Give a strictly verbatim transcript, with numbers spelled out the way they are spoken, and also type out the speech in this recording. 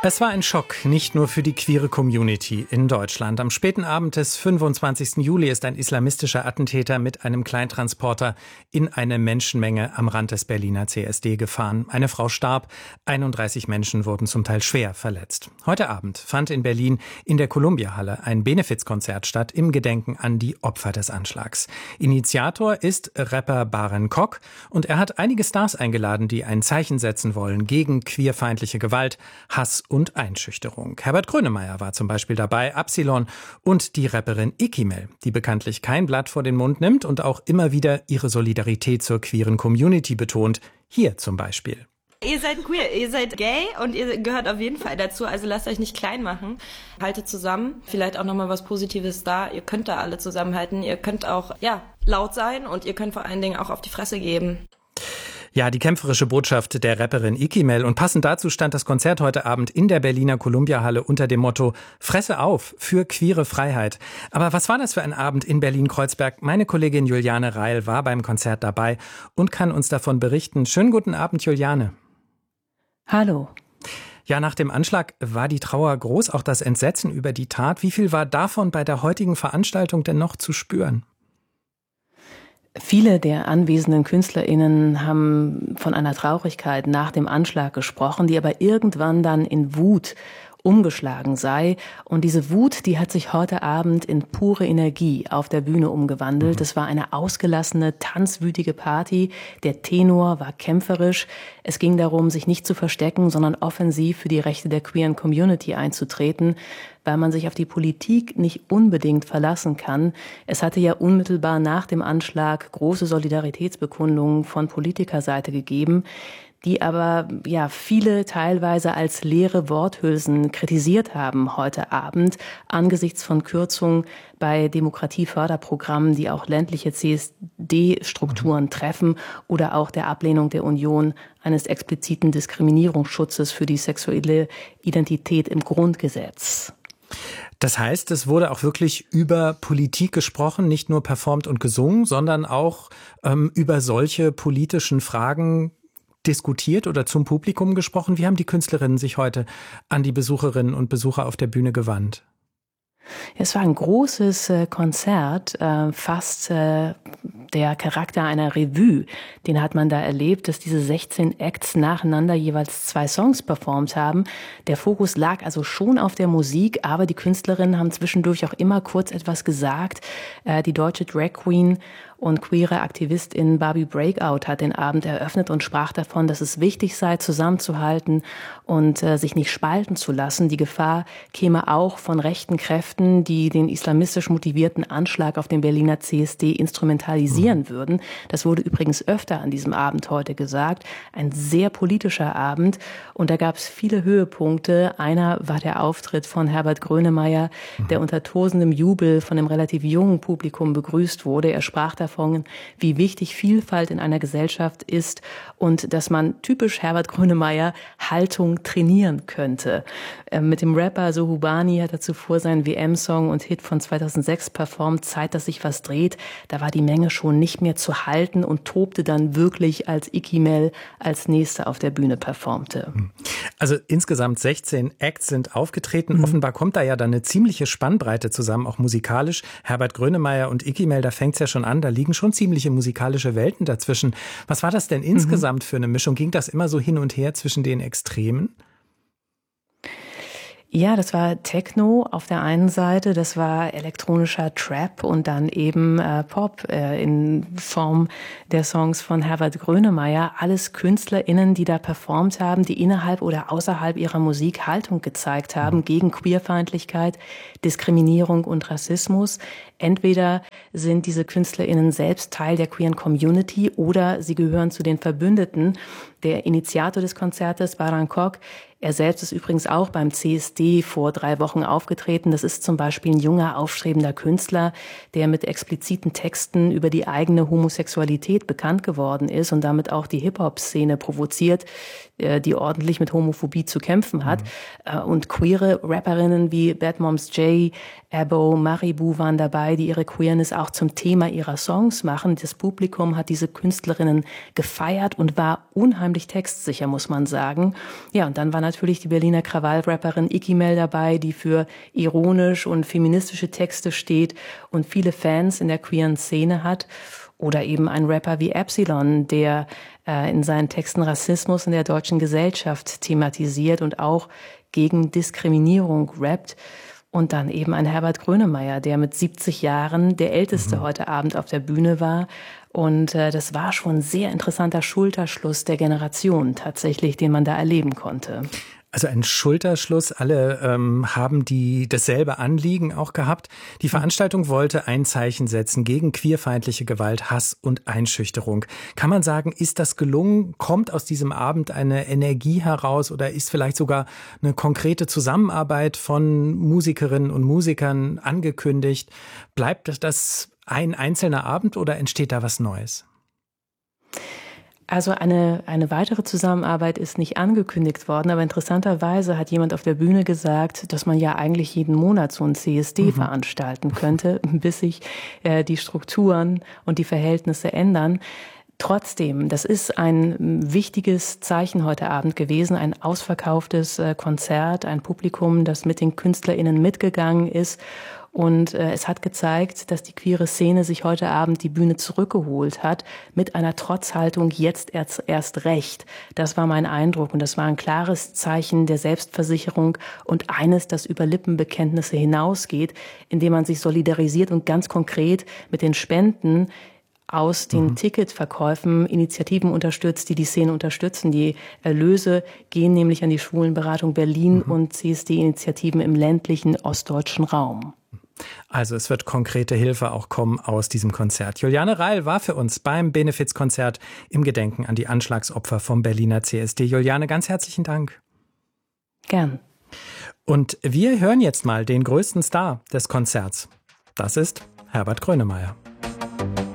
Es war ein Schock, nicht nur für die queere Community in Deutschland. Am späten Abend des fünfundzwanzigsten Juli ist ein islamistischer Attentäter mit einem Kleintransporter in eine Menschenmenge am Rand des Berliner C S D gefahren. Eine Frau starb, einunddreißig Menschen wurden zum Teil schwer verletzt. Heute Abend fand in Berlin in der Columbia-Halle ein Benefizkonzert statt im Gedenken an die Opfer des Anschlags. Initiator ist Rapper Baren Kok und er hat einige Stars eingeladen, die ein Zeichen setzen wollen gegen queerfeindliche Gewalt, Hass und Einschüchterung. Herbert Grönemeyer war zum Beispiel dabei, Absilon und die Rapperin Ikimel, die bekanntlich kein Blatt vor den Mund nimmt und auch immer wieder ihre Solidarität zur queeren Community betont. Hier zum Beispiel. Ihr seid queer, ihr seid gay und ihr gehört auf jeden Fall dazu, also lasst euch nicht klein machen. Haltet zusammen, vielleicht auch nochmal was Positives da. Ihr könnt da alle zusammenhalten, ihr könnt auch ja laut sein und ihr könnt vor allen Dingen auch auf die Fresse geben. Ja, die kämpferische Botschaft der Rapperin Ikimel. Und passend dazu stand das Konzert heute Abend in der Berliner Columbia-Halle unter dem Motto Fresse auf für queere Freiheit. Aber was war das für ein Abend in Berlin-Kreuzberg? Meine Kollegin Juliane Reil war beim Konzert dabei und kann uns davon berichten. Schönen guten Abend, Juliane. Hallo. Ja, nach dem Anschlag war die Trauer groß, auch das Entsetzen über die Tat. Wie viel war davon bei der heutigen Veranstaltung denn noch zu spüren? Viele der anwesenden KünstlerInnen haben von einer Traurigkeit nach dem Anschlag gesprochen, die aber irgendwann dann in Wut umgeschlagen sei. Und diese Wut, die hat sich heute Abend in pure Energie auf der Bühne umgewandelt. Es war eine ausgelassene, tanzwütige Party. Der Tenor war kämpferisch. Es ging darum, sich nicht zu verstecken, sondern offensiv für die Rechte der queeren Community einzutreten, weil man sich auf die Politik nicht unbedingt verlassen kann. Es hatte ja unmittelbar nach dem Anschlag große Solidaritätsbekundungen von Politikerseite gegeben, die aber ja viele teilweise als leere Worthülsen kritisiert haben heute Abend angesichts von Kürzungen bei Demokratieförderprogrammen, die auch ländliche C S D-Strukturen treffen oder auch der Ablehnung der Union eines expliziten Diskriminierungsschutzes für die sexuelle Identität im Grundgesetz. Das heißt, es wurde auch wirklich über Politik gesprochen, nicht nur performt und gesungen, sondern auch ähm, über solche politischen Fragen diskutiert oder zum Publikum gesprochen. Wie haben die Künstlerinnen sich heute an die Besucherinnen und Besucher auf der Bühne gewandt? Es war ein großes äh, Konzert, äh, fast äh, der Charakter einer Revue. Den hat man da erlebt, dass diese sechzehn Acts nacheinander jeweils zwei Songs performt haben. Der Fokus lag also schon auf der Musik, aber die Künstlerinnen haben zwischendurch auch immer kurz etwas gesagt. Äh, die deutsche Drag Queen und queere Aktivistin Barbie Breakout hat den Abend eröffnet und sprach davon, dass es wichtig sei, zusammenzuhalten und äh, sich nicht spalten zu lassen. Die Gefahr käme auch von rechten Kräften, die den islamistisch motivierten Anschlag auf den Berliner C S D instrumentalisieren mhm. würden. Das wurde übrigens öfter an diesem Abend heute gesagt. Ein sehr politischer Abend und da gab es viele Höhepunkte. Einer war der Auftritt von Herbert Grönemeyer, mhm. der unter tosendem Jubel von einem relativ jungen Publikum begrüßt wurde. Er sprach davon, wie wichtig Vielfalt in einer Gesellschaft ist und dass man typisch Herbert Grönemeyer Haltung trainieren könnte. Mit dem Rapper Sohubani hat er zuvor seinen W M-Song und Hit von zweitausendsechs performt, Zeit, dass sich was dreht. Da war die Menge schon nicht mehr zu halten und tobte dann wirklich, als Ikimel als Nächste auf der Bühne performte. Also insgesamt sechzehn Acts sind aufgetreten. Mhm. Offenbar kommt da ja dann eine ziemliche Spannbreite zusammen, auch musikalisch. Herbert Grönemeyer und Ikimel, da fängt es ja schon an, da liegen schon ziemliche musikalische Welten dazwischen. Was war das denn insgesamt mhm. für eine Mischung? Ging das immer so hin und her zwischen den Extremen? Ja, das war Techno auf der einen Seite, das war elektronischer Trap und dann eben äh, Pop äh, in Form der Songs von Herbert Grönemeyer. Alles KünstlerInnen, die da performt haben, die innerhalb oder außerhalb ihrer Musik Haltung gezeigt haben gegen Queerfeindlichkeit, Diskriminierung und Rassismus. Entweder sind diese KünstlerInnen selbst Teil der queeren Community oder sie gehören zu den Verbündeten. Der Initiator des Konzertes, Baren Kok, er selbst ist übrigens auch beim C S D vor drei Wochen aufgetreten. Das ist zum Beispiel ein junger, aufstrebender Künstler, der mit expliziten Texten über die eigene Homosexualität bekannt geworden ist und damit auch die Hip-Hop-Szene provoziert. die ordentlich mit Homophobie zu kämpfen hat. Mhm. Und queere Rapperinnen wie Bad Moms J, Abo, Maribou waren dabei, die ihre Queerness auch zum Thema ihrer Songs machen. Das Publikum hat diese Künstlerinnen gefeiert und war unheimlich textsicher, muss man sagen. Ja, und dann war natürlich die Berliner Krawall-Rapperin Icky Mel dabei, die für ironisch und feministische Texte steht und viele Fans in der queeren Szene hat. Oder eben ein Rapper wie Epsilon, der äh, in seinen Texten Rassismus in der deutschen Gesellschaft thematisiert und auch gegen Diskriminierung rappt. Und dann eben ein Herbert Grönemeyer, der mit siebzig Jahren der Älteste mhm. heute Abend auf der Bühne war. Und äh, das war schon ein sehr interessanter Schulterschluss der Generation tatsächlich, den man da erleben konnte. Also ein Schulterschluss, alle ähm, haben die dasselbe Anliegen auch gehabt. Die Veranstaltung wollte ein Zeichen setzen gegen queerfeindliche Gewalt, Hass und Einschüchterung. Kann man sagen, ist das gelungen? Kommt aus diesem Abend eine Energie heraus oder ist vielleicht sogar eine konkrete Zusammenarbeit von Musikerinnen und Musikern angekündigt? Bleibt das ein einzelner Abend oder entsteht da was Neues? Also eine, eine weitere Zusammenarbeit ist nicht angekündigt worden, aber interessanterweise hat jemand auf der Bühne gesagt, dass man ja eigentlich jeden Monat so ein C S D mhm. veranstalten könnte, bis sich äh, die Strukturen und die Verhältnisse ändern. Trotzdem, das ist ein wichtiges Zeichen heute Abend gewesen, ein ausverkauftes äh, Konzert, ein Publikum, das mit den KünstlerInnen mitgegangen ist. Und äh, es hat gezeigt, dass die queere Szene sich heute Abend die Bühne zurückgeholt hat, mit einer Trotzhaltung jetzt erst, erst recht. Das war mein Eindruck und das war ein klares Zeichen der Selbstversicherung und eines, das über Lippenbekenntnisse hinausgeht, indem man sich solidarisiert und ganz konkret mit den Spenden aus den mhm. Ticketverkäufen Initiativen unterstützt, die die Szene unterstützen. Die Erlöse gehen nämlich an die Schwulenberatung Berlin mhm. und C S D-Initiativen im ländlichen ostdeutschen Raum. Also es wird konkrete Hilfe auch kommen aus diesem Konzert. Juliane Reil war für uns beim Benefizkonzert im Gedenken an die Anschlagsopfer vom Berliner C S D. Juliane, ganz herzlichen Dank. Gern. Und wir hören jetzt mal den größten Star des Konzerts. Das ist Herbert Grönemeyer.